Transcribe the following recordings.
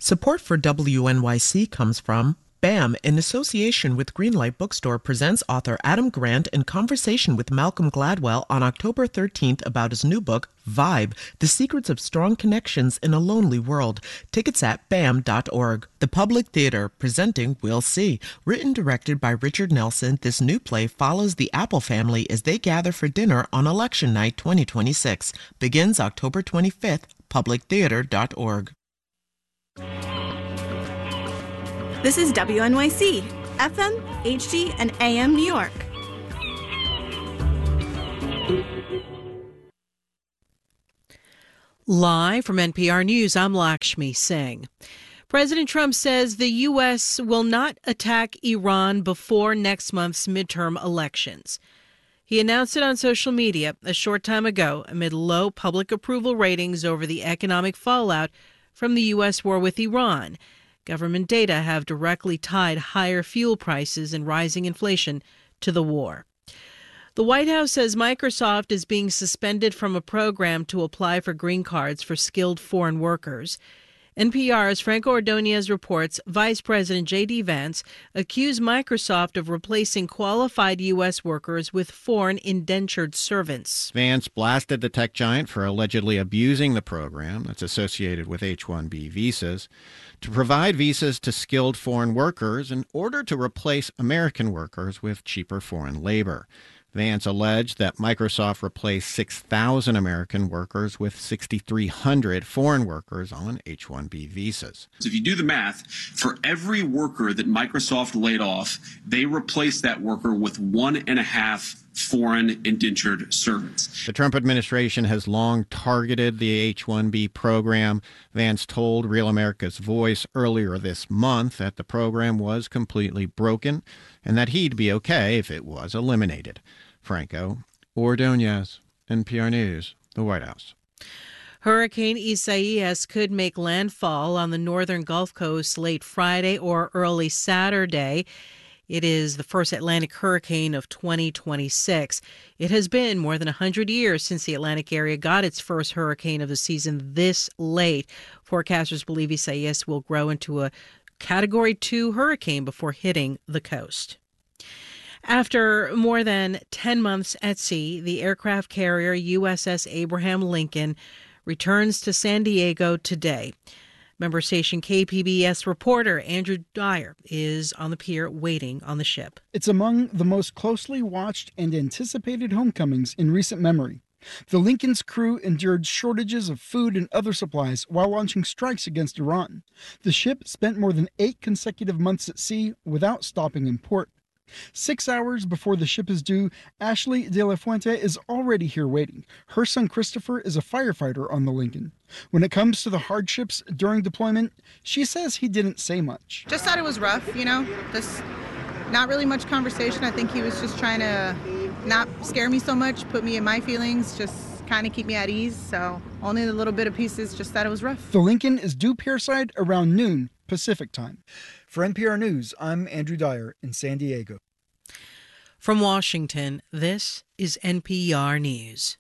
Support for WNYC comes from BAM, in association with Greenlight Bookstore, presents author Adam Grant in conversation with Malcolm Gladwell on October 13th about his new book, Vibe, The Secrets of Strong Connections in a Lonely World. Tickets at bam.org. The Public Theater, presenting We'll See. Written and directed by Richard Nelson, this new play follows the Apple family as they gather for dinner on Election Night 2026. Begins October 25th, publictheater.org. This is WNYC, FM, HD, and AM New York. Live from NPR News, I'm Lakshmi Singh. President Trump says the U.S. will not attack Iran before next month's midterm elections. He announced it on social media a short time ago amid low public approval ratings over the economic fallout from the U.S. war with Iran. Government data have directly tied higher fuel prices and rising inflation to the war. The White House says Microsoft is being suspended from a program to apply for green cards for skilled foreign workers. NPR's Franco Ordonez reports Vice President J.D. Vance accused Microsoft of replacing qualified U.S. workers with foreign indentured servants. Vance blasted the tech giant for allegedly abusing the program that's associated with H-1B visas to provide visas to skilled foreign workers in order to replace American workers with cheaper foreign labor. Vance alleged that Microsoft replaced 6,000 American workers with 6,300 foreign workers on H-1B visas. So if you do the math, for every worker that Microsoft laid off, they replaced that worker with 1.5 foreign indentured servants. The Trump administration has long targeted the H-1B program. Vance told Real America's Voice earlier this month that the program was completely broken and that he'd be okay if it was eliminated. Franco Ordonez, NPR News, the White House. Hurricane Isaias could make landfall on the northern Gulf Coast late Friday or early Saturday. It is the first Atlantic hurricane of 2026. It has been more than 100 years since the Atlantic area got its first hurricane of the season this late. Forecasters believe Isaias will grow into a Category 2 hurricane before hitting the coast. After more than 10 months at sea, the aircraft carrier USS Abraham Lincoln returns to San Diego today. Member station KPBS reporter Andrew Dyer is on the pier waiting on the ship. It's among the most closely watched and anticipated homecomings in recent memory. The Lincoln's crew endured shortages of food and other supplies while launching strikes against Iran. The ship spent more than 8 consecutive months at sea without stopping in port. 6 hours before the ship is due, Ashley De La Fuente is already here waiting. Her son Christopher is a firefighter on the Lincoln. When it comes to the hardships during deployment, she says he didn't say much. Just thought it was rough, just not really much conversation. I think he was just trying to not scare me so much, put me in my feelings, just kind of keep me at ease. So only a little bit of pieces, just thought it was rough. The Lincoln is due pierside around noon Pacific time. For NPR News, I'm Andrew Dyer in San Diego. From Washington, this is NPR News.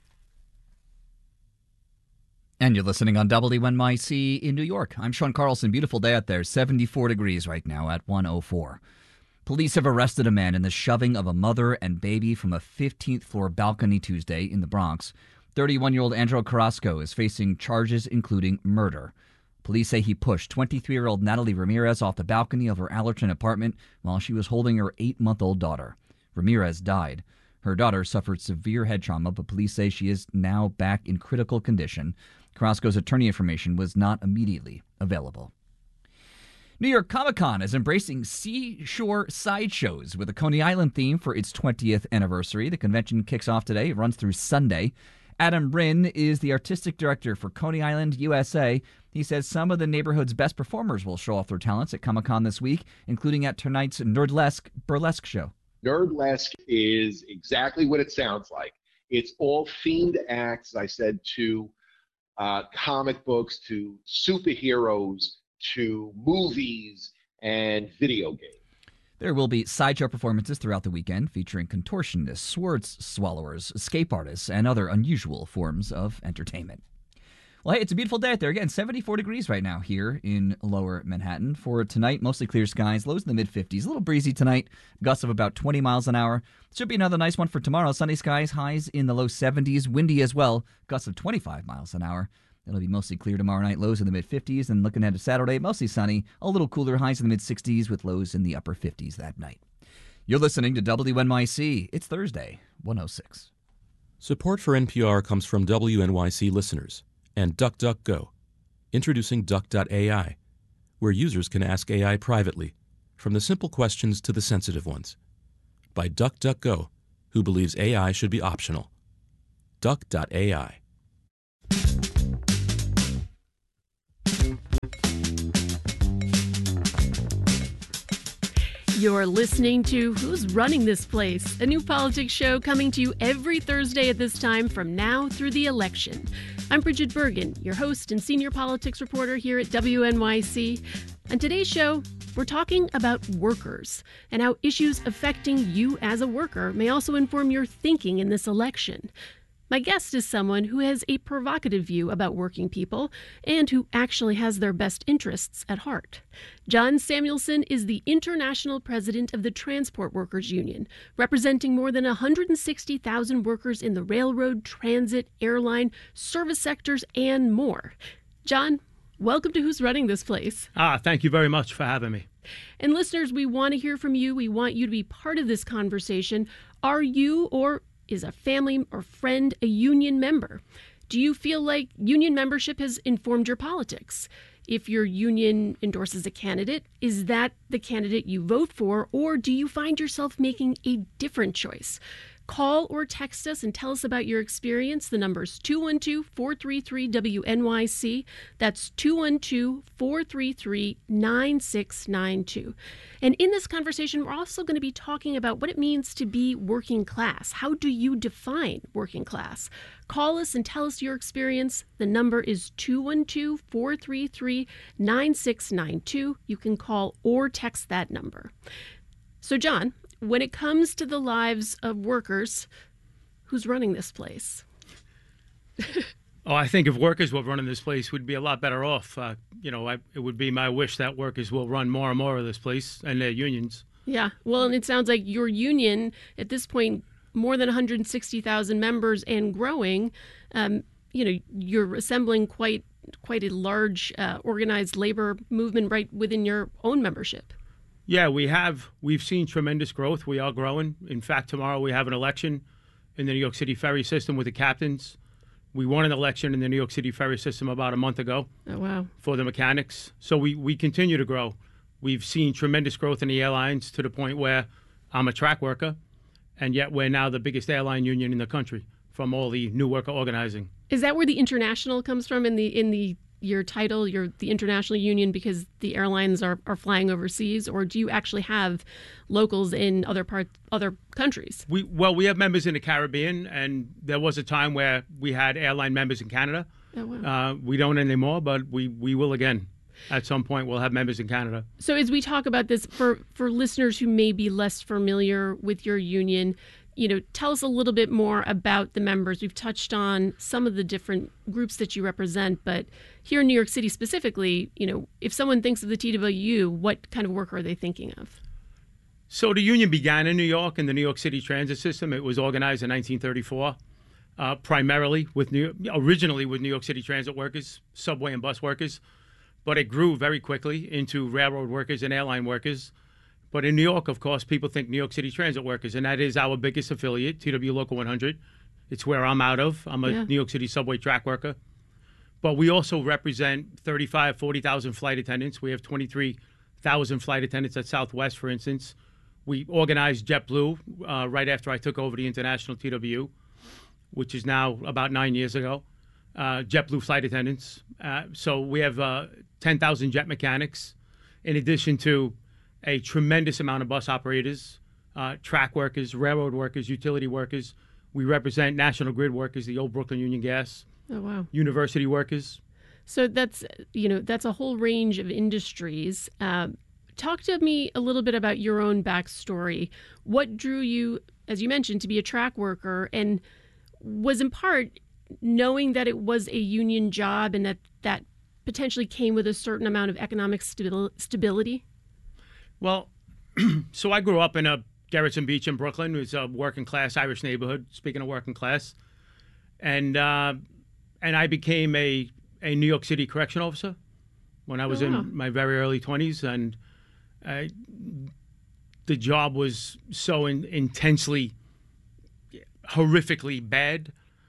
And you're listening on WNYC in New York. I'm Sean Carlson. Beautiful day out there. 74 degrees right now at 104. Police have arrested a man in the shoving of a mother and baby from a 15th floor balcony Tuesday in the Bronx. 31-year-old Andrew Carrasco is facing charges including murder. Police say he pushed 23-year-old Natalie Ramirez off the balcony of her Allerton apartment while she was holding her 8-month-old daughter. Ramirez died. Her daughter suffered severe head trauma, but police say she is now back in critical condition. Carrasco's attorney information was not immediately available. New York Comic Con is embracing seashore sideshows with a Coney Island theme for its 20th anniversary. The convention kicks off today. It runs through Sunday. Adam Rinn is the artistic director for Coney Island, USA. He says some of the neighborhood's best performers will show off their talents at Comic Con this week, including at tonight's Nerdlesque burlesque show. Nerdlesque is exactly what it sounds like. It's all themed acts, I said, to comic books, to superheroes, to movies, and video games. There will be sideshow performances throughout the weekend featuring contortionists, sword swallowers, escape artists, and other unusual forms of entertainment. Well, hey, it's a beautiful day out there. Again, 74 degrees right now here in lower Manhattan. For tonight, mostly clear skies, lows in the mid-50s. A little breezy tonight, gusts of about 20 miles an hour. Should be another nice one for tomorrow. Sunny skies, highs in the low 70s. Windy as well, gusts of 25 miles an hour. It'll be mostly clear tomorrow night, lows in the mid-50s. And looking ahead to Saturday, mostly sunny, a little cooler, highs in the mid-60s with lows in the upper 50s that night. You're listening to WNYC. It's Thursday, 106. Support for NPR comes from WNYC listeners and DuckDuckGo, introducing Duck.ai, where users can ask AI privately, from the simple questions to the sensitive ones. By DuckDuckGo, who believes AI should be optional. Duck.ai. You're listening to Who's Running This Place, a new politics show coming to you every Thursday at this time from now through the election. I'm Bridget Bergen, your host and senior politics reporter here at WNYC. On today's show, we're talking about workers and how issues affecting you as a worker may also inform your thinking in this election. My guest is someone who has a provocative view about working people and who actually has their best interests at heart. John Samuelson is the international president of the Transport Workers Union, representing more than 160,000 workers in the railroad, transit, airline, service sectors, and more. John, welcome to Who's Running This Place. Thank you very much for having me. And listeners, we want to hear from you. We want you to be part of this conversation. Are you or is a family or friend a union member? Do you feel like union membership has informed your politics? If your union endorses a candidate, is that the candidate you vote for, or do you find yourself making a different choice? Call or text us and tell us about your experience. The number is 212-433-WNYC. That's 212-433-9692. And in this conversation, we're also going to be talking about what it means to be working class. How do you define working class? Call us and tell us your experience. The number is 212-433-9692. You can call or text that number. So, John, when it comes to the lives of workers, who's running this place? I think if workers were running this place, we'd be a lot better off. It would be my wish that workers will run more and more of this place and their unions. Yeah. Well, and it sounds like your union, at this point, more than 160,000 members and growing. You're assembling quite a large organized labor movement right within your own membership. Yeah, we've seen tremendous growth. We are growing. In fact, tomorrow we have an election in the New York City ferry system with the captains. We won an election in the New York City ferry system about a month ago. Oh, wow. For the mechanics. So we continue to grow. We've seen tremendous growth in the airlines to the point where I'm a track worker, and yet we're now the biggest airline union in the country from all the new worker organizing. Is that where the international comes from in your title, the international union, because the airlines are flying overseas, or do you actually have locals in other countries? We have members in the Caribbean, and there was a time where we had airline members in Canada. Oh, wow. We don't anymore, but we will again. At some point, we'll have members in Canada. So as we talk about this, for listeners who may be less familiar with your union, tell us a little bit more about the members. We've touched on some of the different groups that you represent, but here in New York City specifically, if someone thinks of the TWU, what kind of work are they thinking of? So the union began in New York in the New York City transit system. It was organized in 1934, primarily originally with New York City transit workers, subway and bus workers, but it grew very quickly into railroad workers and airline workers. But in New York, of course, people think New York City transit workers, and that is our biggest affiliate, TW Local 100. It's where I'm out of. I'm a New York City subway track worker. But we also represent 40,000 flight attendants. We have 23,000 flight attendants at Southwest, for instance. We organized JetBlue right after I took over the International TWU, which is now about 9 years ago. JetBlue flight attendants. So we have 10,000 jet mechanics, in addition to a tremendous amount of bus operators, track workers, railroad workers, utility workers. We represent National Grid workers, the old Brooklyn Union Gas. Oh, wow. University workers. So that's a whole range of industries. Talk to me a little bit about your own backstory. What drew you, as you mentioned, to be a track worker, and was in part knowing that it was a union job and that potentially came with a certain amount of economic stability? Well, so I grew up in a Gerritsen Beach in Brooklyn. It was a working class Irish neighborhood, speaking of working class. And I became a New York City correction officer when I was in my very early 20s. And the job was so intensely, horrifically bad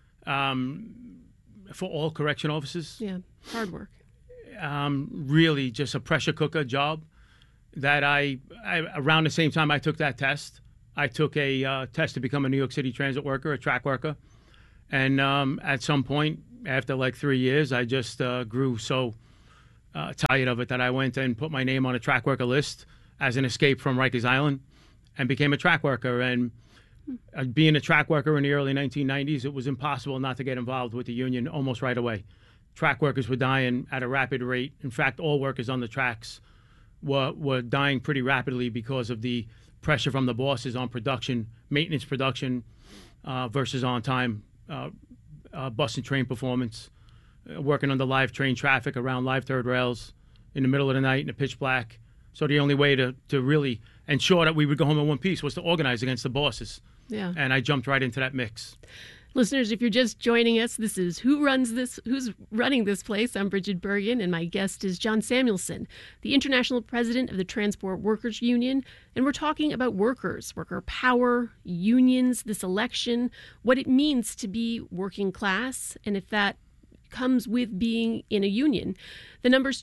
for all correction officers. Yeah, hard work. Really just a pressure cooker job that I around the same time I took that test, I took a test to become a New York City transit worker, a track worker. And at some point, after like 3 years, I just grew so tired of it that I went and put my name on a track worker list as an escape from Rikers Island and became a track worker. And being a track worker in the early 1990s, it was impossible not to get involved with the union almost right away. Track workers were dying at a rapid rate. In fact, all workers on the tracks were dying pretty rapidly because of the pressure from the bosses on production, maintenance production versus on-time bus and train performance, working on the live train traffic around live third rails in the middle of the night in the pitch black. So the only way to really ensure that we would go home in one piece was to organize against the bosses. Yeah. And I jumped right into that mix. Listeners, if you're just joining us, this is Who's Running This Place? I'm Bridget Bergen, and my guest is John Samuelson, the international president of the Transport Workers Union. And we're talking about workers, worker power, unions, this election, what it means to be working class, and if that comes with being in a union. The number's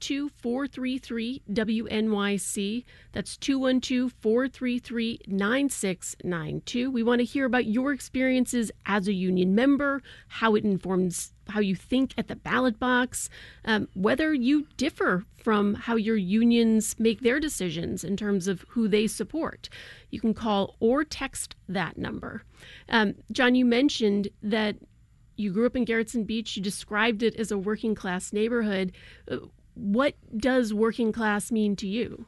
212-433-WNYC. That's 212-433-9692. We want to hear about your experiences as a union member, how it informs how you think at the ballot box, whether you differ from how your unions make their decisions in terms of who they support. You can call or text that number. John, you mentioned that you grew up in Gerritsen Beach. You described it as a working class neighborhood. What does working class mean to you?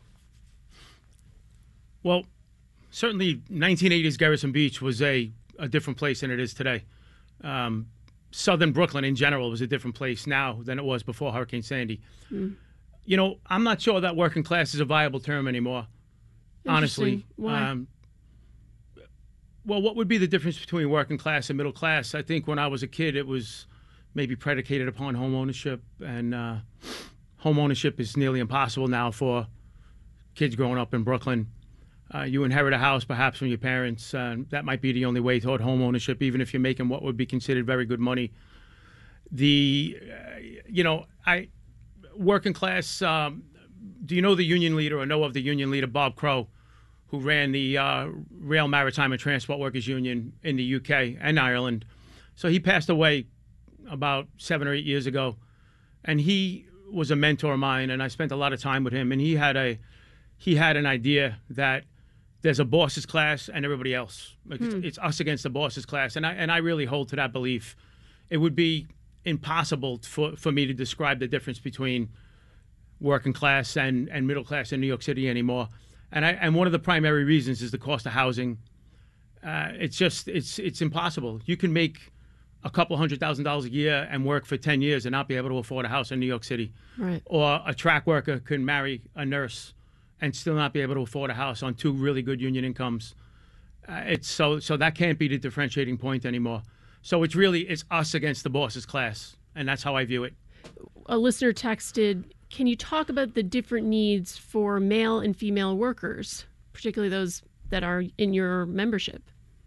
Well, certainly 1980s Gerritsen Beach was a different place than it is today. Southern Brooklyn in general was a different place now than it was before Hurricane Sandy. You know, I'm not sure that working class is a viable term anymore, honestly. Why? Well, what would be the difference between working class and middle class? I think when I was a kid, it was maybe predicated upon home ownership, and home ownership is nearly impossible now for kids growing up in Brooklyn. You inherit a house perhaps from your parents. That might be the only way toward home ownership, even if you're making what would be considered very good money. Working class, do you know the union leader or know of the union leader, Bob Crow, who ran the Rail, Maritime and Transport Workers Union in the UK and Ireland? So he passed away about 7 or 8 years ago, and he was a mentor of mine, and I spent a lot of time with him. And he had an idea that there's a bosses class and everybody else. Like it's us against the bosses class, and I really hold to that belief. It would be impossible for me to describe the difference between working class and middle class in New York City anymore. And one of the primary reasons is the cost of housing. It's impossible. You can make a couple $100,000 a year and work for 10 years and not be able to afford a house in New York City. Right. Or a track worker can marry a nurse and still not be able to afford a house on 2 really good union incomes. So that can't be the differentiating point anymore. So it's us against the bosses class, and that's how I view it. A listener texted, can you talk about the different needs for male and female workers, particularly those that are in your membership?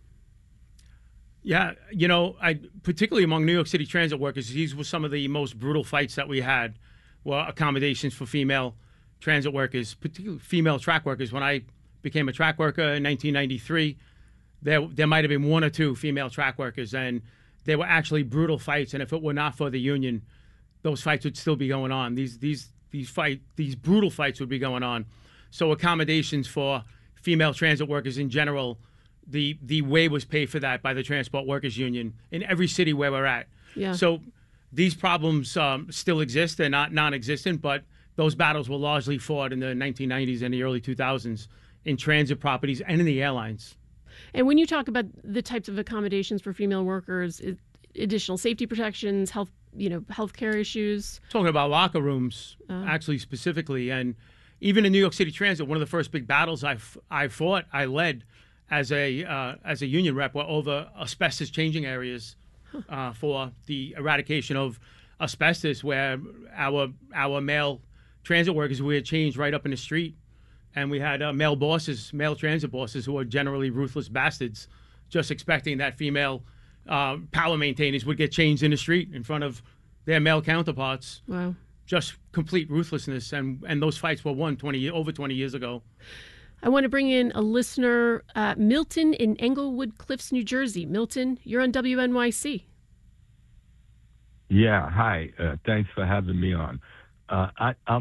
Yeah, particularly among New York City transit workers, these were some of the most brutal fights that we had, were accommodations for female transit workers, particularly female track workers. When I became a track worker in 1993, there might have been 1 or 2 female track workers, and they were actually brutal fights. And if it were not for the union, those fights would still be going on. These brutal fights would be going on. So accommodations for female transit workers in general, the way was paid for that by the Transport Workers Union in every city where we're at. Yeah. So these problems still exist. They're not non-existent, but those battles were largely fought in the 1990s and the early 2000s in transit properties and in the airlines. And when you talk about the types of accommodations for female workers, additional safety protections, healthcare issues? Talking about locker rooms, actually specifically, and even in New York City Transit, one of the first big battles I led as a union rep were over asbestos changing areas for the eradication of asbestos, where our male transit workers, we had changed right up in the street, and we had male transit bosses who are generally ruthless bastards, just expecting that female power maintainers would get changed in the street in front of their male counterparts. Wow. Just complete ruthlessness, and those fights were won over 20 years ago. I want to bring in a listener, Milton in Englewood Cliffs, New Jersey. Milton, you're on WNYC. Yeah, hi. Thanks for having me on. I'm